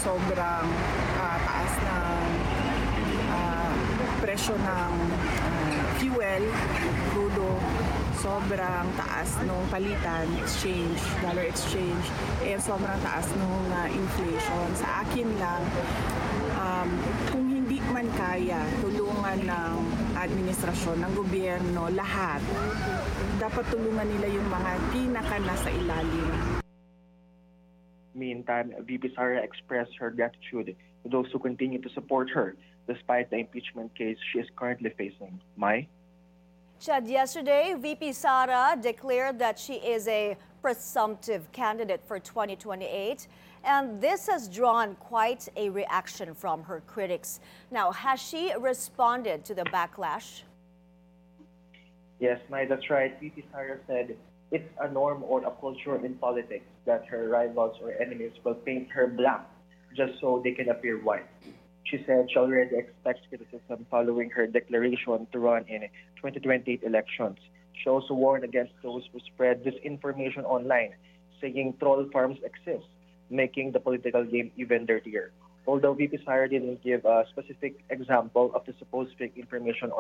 sobrang taas ng presyo ng fuel, crudo, sobrang taas nung palitan, dollar exchange, and sobrang taas nung inflation. Sa akin lang, kung hindi man kaya tulungan ng administrasyon, ng gobyerno, lahat, dapat tulungan nila yung mga pinaka nasa ilalim. Meantime, VP Sara expressed her gratitude to those who continue to support her despite the impeachment case she is currently facing. Mai? Chad, yesterday, VP Sara declared that she is a presumptive candidate for 2028, and this has drawn quite a reaction from her critics. Now, has she responded to the backlash? Yes, Mai, that's right. VP Sara said it's a norm or a culture in politics that her rivals or enemies will paint her black just so they can appear white. She said she already expects criticism following her declaration to run in 2028 elections. She also warned against those who spread disinformation online, saying troll farms exist, making the political game even dirtier. Although VP Sara didn't give a specific example of the supposed fake information